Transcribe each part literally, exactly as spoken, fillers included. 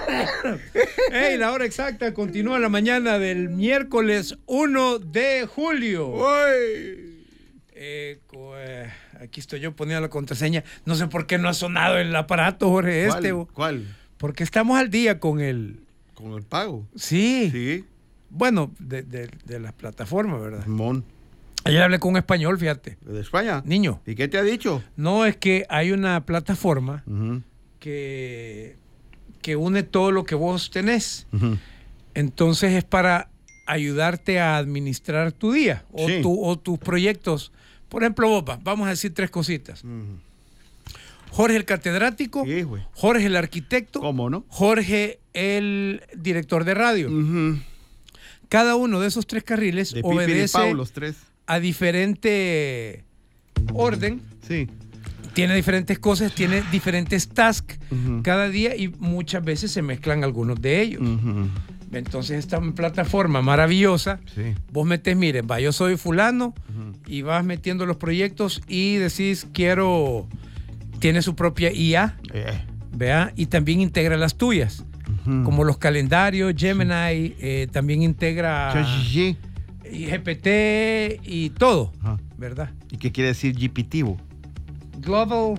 Hey, la hora exacta continúa la mañana del miércoles uno de julio. Eh, co- eh, aquí estoy yo poniendo la contraseña. No sé por qué no ha sonado el aparato, Jorge. ¿Cuál? Este. ¿Cuál? Porque estamos al día con el... ¿Con el pago? Sí. Sí. Bueno, de, de, de las plataformas, ¿verdad? Mon. Ayer hablé con un español, fíjate. ¿De España? Niño. ¿Y qué te ha dicho? No, es que hay una plataforma Uh-huh. que, que une todo lo que vos tenés. Uh-huh. Entonces es para ayudarte a administrar tu día o, Sí. tu, o tus proyectos. Por ejemplo, vos, va, vamos a decir tres cositas. Uh-huh. Jorge el catedrático, Sí, güey. Jorge el arquitecto, ¿Cómo no? Jorge el director de radio. Uh-huh. Cada uno de esos tres carriles De Pipi y obedece Pau, los tres. a diferente orden, Sí. tiene diferentes cosas, tiene diferentes tasks Uh-huh. cada día y muchas veces se mezclan algunos de ellos. Uh-huh. Entonces esta plataforma maravillosa, Sí. vos metes, miren, va, yo soy fulano Uh-huh. y vas metiendo los proyectos y decís, quiero, tiene su propia I A, Eh. vea, y también integra las tuyas, Uh-huh. como los calendarios, Gemini, eh, también integra Sí. y G P T y todo, Ajá. ¿verdad? ¿Y qué quiere decir G P T? -vo? Global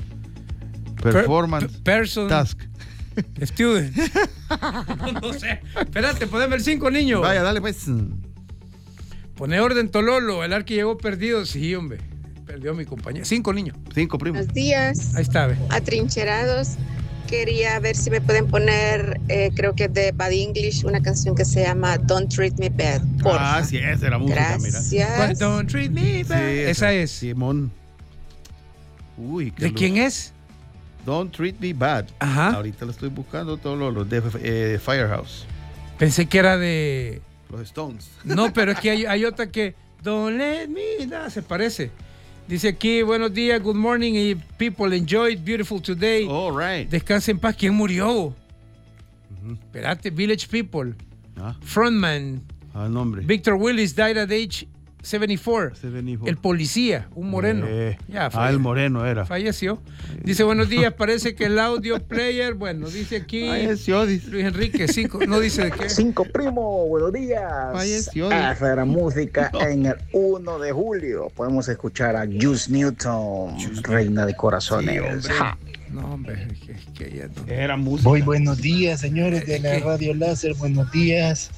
Performance per- person Task. Student. no, no sé. Espérate, poneme el cinco, niño. Vaya, dale pues. Pone orden, Tololo. El arqui llegó perdido. Sí, hombre. Perdió mi compañía. Cinco, niño. Cinco, primo. Buenos días. Ahí está, ve. Atrincherados. Quería ver si me pueden poner, eh, creo que de Bad English, una canción que se llama Don't Treat Me Bad. Porfa. Ah, sí, esa era música, mira. Gracias. Don't treat me bad. Sí, esa es. Simón. Uy, qué ¿De luz. quién es? Don't Treat Me Bad. Ajá. Ahorita lo estoy buscando todos los, los de eh, Firehouse. Pensé que era de... Los Stones. No, pero es que hay, hay otra que... Don't let me down. Se parece. Dice aquí, buenos días, good morning, y people enjoy it, beautiful today. All right. Descanse en paz. ¿Quién murió? Ujú. Espérate, Village People. Ah, Frontman. ah, nombre. Victor Willis died at age setenta y cuatro. setenta y cuatro. El policía, un moreno. Eh, Ya, ah, falle- el moreno era. falleció. Dice, buenos días, parece que el audio player, bueno, dice aquí Falleció, dice. Luis Enrique, cinco, no dice de qué. Cinco primo, buenos días. Falleció. Esa era música en el uno de julio. Podemos escuchar a Juice Newton, reina de corazones. Sí, hombre. Ja. No, hombre, que, que ya no. Era música. Muy buenos días, señores de la ¿Qué? Radio Láser, buenos días.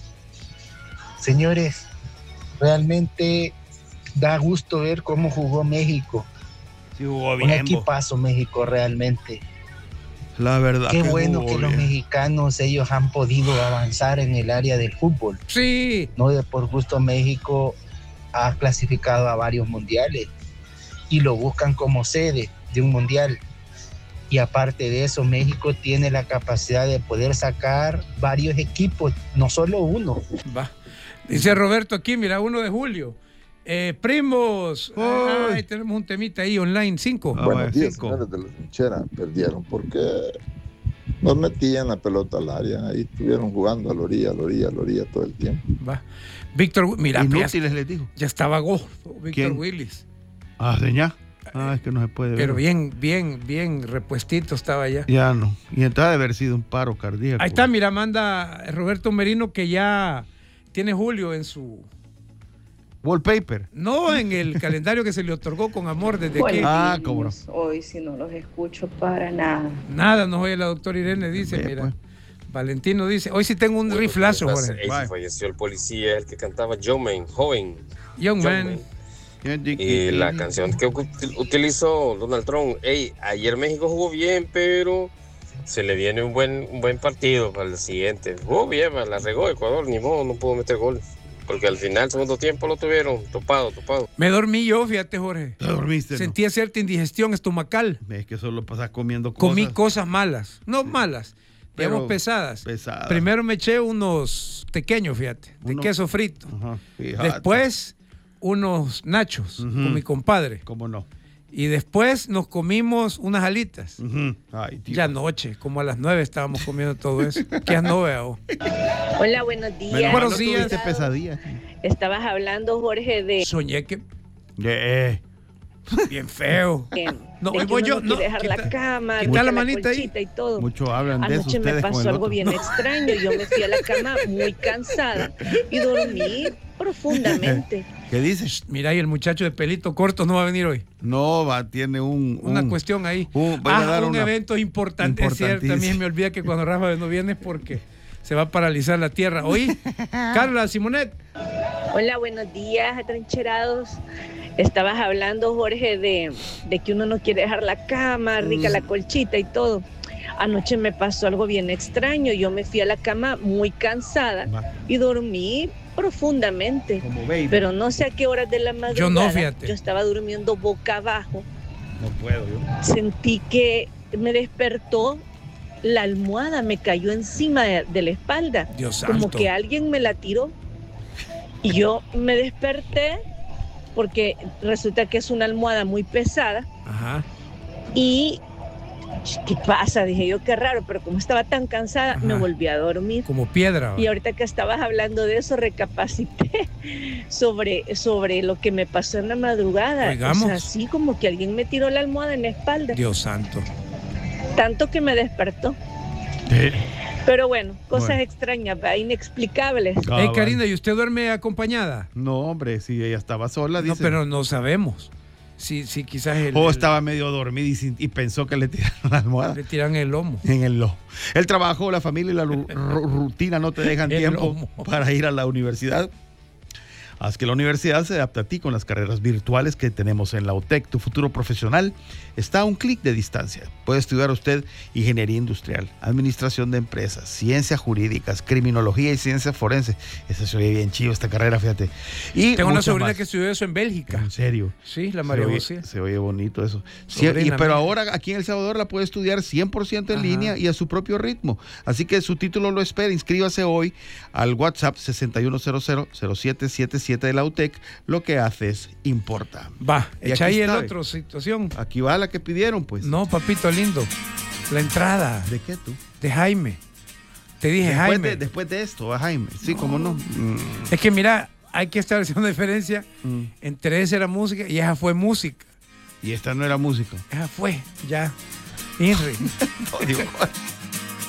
Señores, realmente da gusto ver cómo jugó México. Sí, jugó Un bien. bo. equipazo México realmente. La verdad. Qué que bueno jugó que los bien. mexicanos, ellos han podido avanzar en el área del fútbol. Sí, No de por gusto México ha clasificado a varios mundiales y lo buscan como sede de un mundial. Y aparte de eso, México tiene la capacidad de poder sacar varios equipos, no solo uno. va. Dice Roberto aquí, mira, uno de julio. Eh, primos, Ay. ay, tenemos un temita ahí online, cinco. Ah, Buenos bueno, días, cinco. señores de la trinchera. Perdieron porque nos metían la pelota al área. Ahí estuvieron jugando a la orilla, a la orilla, a la orilla todo el tiempo. Va. Víctor, mira, ya, Inútiles les dijo. ya estaba gordo, Víctor ¿Quién? Willis. Ah, señá. Ah, es que no se puede ver. Pero bien, bien, bien repuestito estaba ya. Ya no. Y entonces debe haber sido un paro cardíaco. Ahí está, mira, manda Roberto Merino que ya tiene Julio en su... Wallpaper. No, en el calendario que se le otorgó con amor desde Buenos que... Ah, días. cómo no. Hoy sí no los escucho para nada. Nada nos oye la doctora Irene, dice, Ve, mira. pues. Valentino dice, hoy sí tengo un riflazo, Jorge. Ey, Bye. se falleció el policía, el que cantaba Joman, joven. Young John man. Y la canción que util- utilizó Donald Trump. Ey, ayer México jugó bien, pero se le viene un buen, un buen partido para el siguiente. Jugó bien, la regó Ecuador, ni modo, no pudo meter gol. Porque al final, segundo tiempo, lo tuvieron topado, topado. Me dormí yo, fíjate, Jorge. Te dormiste, ¿no? Sentía cierta indigestión estomacal. Es que solo pasas comiendo cosas. Comí cosas malas. No malas, digamos Pero pesadas. pesadas. Primero me eché unos pequeños, fíjate, de Uno- queso frito. Ajá, fíjate. Después, unos nachos Ujú. con mi compadre. ¿Cómo no? Y después nos comimos unas alitas. Ujú. Ay, tío. Ya anoche, como a las nueve estábamos comiendo todo eso. ¿Qué no veo? Hola, buenos días. Menos mal Buenos no días. tuviste pesadillas. Estabas hablando, Jorge, de Soñé que... Eh, Bien feo. Eh, No, de hoy que voy uno yo. no No, quiere dejar la quita- cama, quita rica la la manita ahí. colchita y todo. Mucho hablan de eso Anoche me ustedes con pasó el algo otro. bien extraño. Yo me fui a la cama muy cansada y dormí profundamente. ¿Qué dices? Mira, y el muchacho de pelito corto no va a venir hoy. No, va, tiene un... Una un- cuestión ahí. un- van a ah, dar un una- evento importante, es cierto. importantísimo. También me olvida que cuando Rafa no viene es porque se va a paralizar la tierra. Oí, Carla Simonet. Hola, buenos días, atrincherados. Estabas hablando, Jorge, de, de que uno no quiere dejar la cama, rica la colchita y todo. Anoche me pasó algo bien extraño. Yo me fui a la cama muy cansada Va, y dormí profundamente. como baby. Pero no sé a qué horas de la madrugada. Yo no, fíjate. Yo estaba durmiendo boca abajo. No puedo yo. Sentí que me despertó la almohada, me cayó encima de, de la espalda. Dios Como santo. que alguien me la tiró. Y yo me desperté porque resulta que es una almohada muy pesada. Ajá. Y, ¿qué pasa? Dije yo, qué raro, pero como estaba tan cansada, Ajá. me volví a dormir. Como piedra. Y ahorita que estabas hablando de eso, recapacité sobre, sobre lo que me pasó en la madrugada. Oigamos. O sea, así como que alguien me tiró la almohada en la espalda. Dios santo. Tanto que me despertó. Pero bueno, cosas Bueno. extrañas, ¿verdad? Inexplicables. Ah, Hey, va. Karina, ¿y usted duerme acompañada? No, hombre, si ella estaba sola, No, dice. pero no sabemos. Si, si quizás el, O el- estaba medio dormida y, sin- y pensó que le tiraron la almohada le tiran el lomo. en el lomo. El trabajo, la familia y la ru- ru- rutina no te dejan El tiempo lomo. para ir a la universidad. Haz que la universidad se adapte a ti con las carreras virtuales que tenemos en la U T E C. Tu futuro profesional está a un clic de distancia. Puede estudiar usted ingeniería industrial, administración de empresas, ciencias jurídicas, criminología y ciencias forenses. Esa se oye bien chido esta carrera, fíjate. Y Tengo una muchas sobrina más. que estudió eso en Bélgica. En serio. Sí, la Se María oye, José. se oye bonito eso. Sí, Sobrina y- pero mía. ahora aquí en El Salvador la puede estudiar cien por ciento en Ajá. línea y a su propio ritmo. Así que su título lo espera. Inscríbase hoy al WhatsApp sesenta y uno cero cero cero siete siete siete de la U T E C. Lo que haces importa. Va, Y echa aquí ahí el está, otro situación. Aquí va la que pidieron, pues. No, papito lindo. La entrada ¿De qué tú? de Jaime. Te dije Después Jaime. de, después de esto, va Jaime. Sí, cómo no. Mm, Es que mira, hay que establecer una diferencia mm. entre esa era música y esa fue música. Y esta no era música. Esa fue, ya. Inri. No, digo,